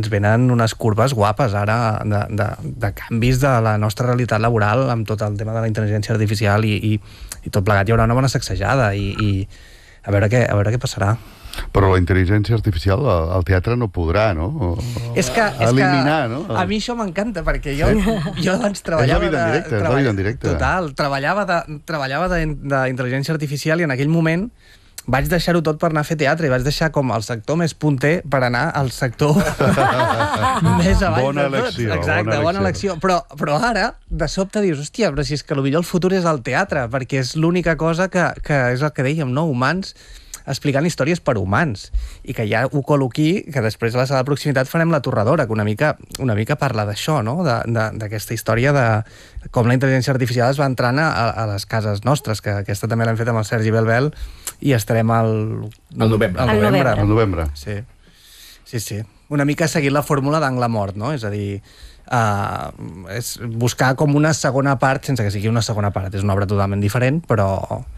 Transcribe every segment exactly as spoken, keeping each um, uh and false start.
ens venen unes curves guapes ara de, de, de canvis de la nostra realitat laboral amb tot el tema de la intel·ligència artificial i, i, i tot plegat hi haurà una bona sacsejada i, i a veure què, a veure què passarà. Però la intel·ligència artificial al teatre no podrà, no? O, és que, és eliminar, que no? A mi això m'encanta, perquè jo, sí. jo abans treballava... És la vida en directe, de, és la vida en directe. Total, treballava d'intel·ligència artificial i en aquell moment vaig deixar-ho tot per anar a fer teatre i vaig deixar com el sector més punter per anar al sector més avall bona de tots. Elecció, exacte, bona, bona elecció. Però, però ara, de sobte dius, hòstia, però si és que potser el futur és el teatre, perquè és l'única cosa que, que és el que dèiem, no? Humans explicant històries per humans, i que ja ho col·loqui, que després a la sala de proximitat farem La Torradora, que una mica, una mica parla d'això, no? D'aquesta història de com la intel·ligència artificial es va entrant a, a les cases nostres, que aquesta també l'hem fet amb el Sergi Belbel, i estarem al... Al novembre. Al novembre. Al novembre. Sí. Sí, sí. Una mica seguint la fórmula d'Angle Mort, no? És a dir, uh, és buscar com una segona part, sense que sigui una segona part. És una obra totalment diferent, però...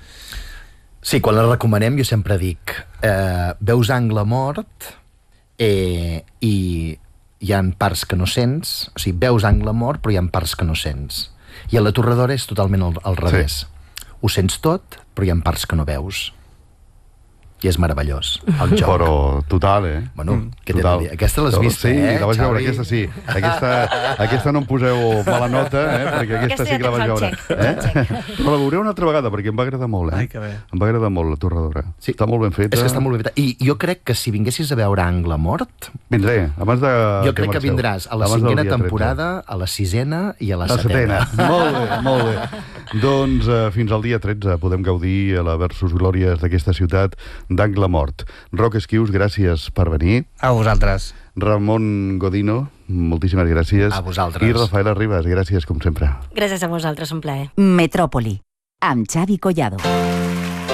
Sí, quan la recomanem jo sempre dic eh, veus Angle Mort eh, i hi ha parts que no sents, o sigui, veus Angle Mort però hi ha parts que no sents. I a La Torradora és totalment al, al revés. Sí. Ho sents tot, però hi ha parts que no veus. I és meravellós, el joc. Però total, eh? Bueno, què t'he de dir? Aquesta l'has vist, sí, eh, la vaig veure, Xavi? aquesta sí. Aquesta, aquesta no em poseu mala nota, eh? Perquè aquesta, aquesta sí que la vaig veure. Eh? Però la veuré una altra vegada, perquè em va agradar molt, eh? Ai, que bé. Em va agradar molt, La Torradora. Sí. Està molt ben feta. És que està molt ben feta. I jo crec que si vinguessis a veure Angle Mort... Vindré, abans de... Jo crec que vindràs a la cinquena temporada, a la sisena i a la setena. Molt bé, molt bé. Doncs uh, fins al dia tretze podem gaudir a la Versus Glòries d'aquesta ciutat d'Angle Mort. Roc Esquius, gràcies per venir. A vosaltres. Ramon Godino, moltíssimes gràcies. A vosaltres. I Rafaela Ribas, gràcies com sempre. Gràcies a vosaltres, un plaer. Metròpoli, amb Xavi Collado.